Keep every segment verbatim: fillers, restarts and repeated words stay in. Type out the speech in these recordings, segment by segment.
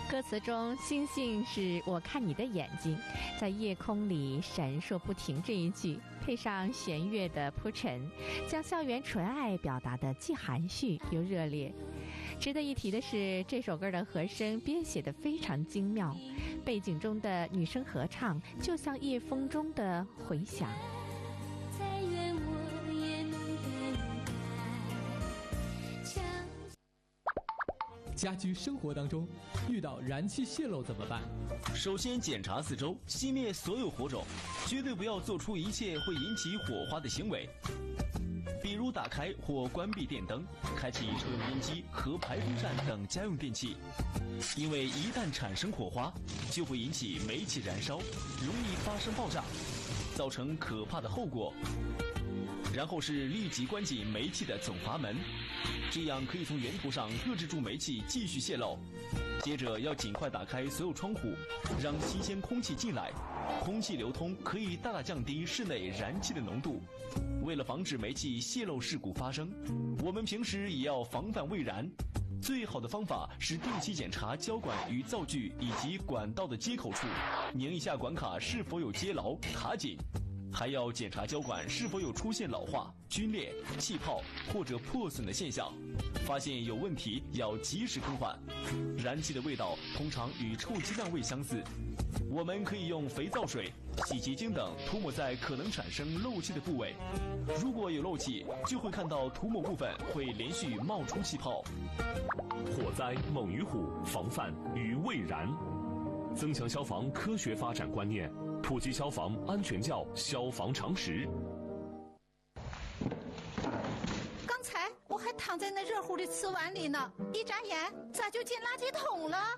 歌词中星星是我看你的眼睛，在夜空里闪烁不停这一句，配上弦乐的铺陈，将校园纯爱表达得既含蓄又热烈。值得一提的是，这首歌的和声编写得非常精妙，背景中的女声合唱就像夜风中的回响。 家居生活当中遇到燃气泄漏怎么办？ 首先检查四周，熄灭所有火种，绝对不要做出一切会引起火花的行为，比如打开或关闭电灯，开启抽油烟机和排风扇等家用电器，因为一旦产生火花，就会引起煤气燃烧，容易发生爆炸，造成可怕的后果。然后是立即关紧煤气的总阀门，这样可以从源头上遏制住煤气继续泄漏。接着要尽快打开所有窗户，让新鲜空气进来，空气流通可以大大降低室内燃气的浓度。为了防止煤气泄漏事故发生，我们平时也要防范未燃。最好的方法是定期检查胶管与灶具以及管道的接口处，拧一下管卡是否有接牢卡紧。还要检查胶管是否有出现老化、皲裂、气泡或者破损的现象，发现有问题要及时更换。燃气的味道通常与臭鸡蛋味相似，我们可以用肥皂水、洗洁精等涂抹在可能产生漏气的部位，如果有漏气，就会看到涂抹部分会连续冒出气泡。 火灾猛于虎，防范于未然。增强消防科学发展观念，普及消防安全教消防常识。 刚才我还躺在那热乎的瓷碗里呢，一眨眼咋就进垃圾桶了？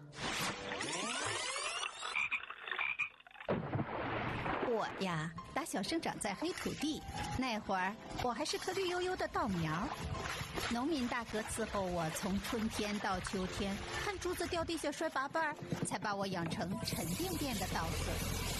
我呀，打小生长在黑土地，那会儿我还是棵绿油油的稻苗。农民大哥伺候我从春天到秋天，看竹子掉地下摔八瓣，才把我养成沉甸甸的稻穗。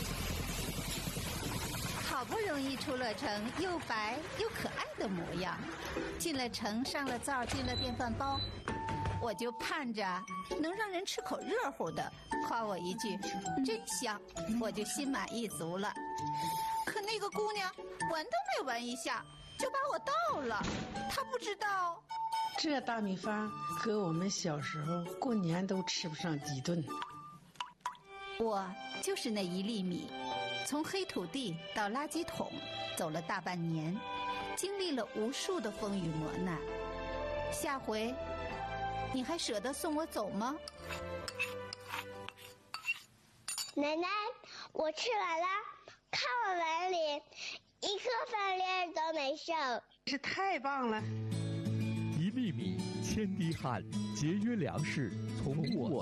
好不容易出了城，又白又可爱的模样，进了城，上了灶，进了电饭煲，我就盼着能让人吃口热乎的，夸我一句真香，我就心满意足了。可那个姑娘闻都没闻一下就把我倒了，她不知道这大米饭搁我们小时候过年都吃不上几顿。 我就是那一粒米，从黑土地到垃圾桶走了大半年，经历了无数的风雨磨难。下回你还舍得送我走吗？ 奶奶，我吃完了，看我碗里一颗饭粒儿都没剩， 这太棒了！ 一粒米，千滴汗，节约粮食，从我。